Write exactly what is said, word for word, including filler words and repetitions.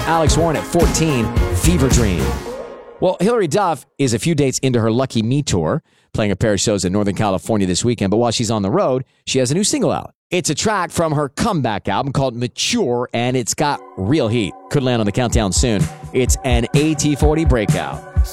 Alex Warren at fourteen, Fever Dream. Well, Hilary Duff is a few dates into her Lucky Me tour, playing a pair of shows in Northern California this weekend. But while she's on the road, she has a new single out. It's a track from her comeback album called Mature, and it's got real heat. Could land on the countdown soon. It's an A T forty breakout.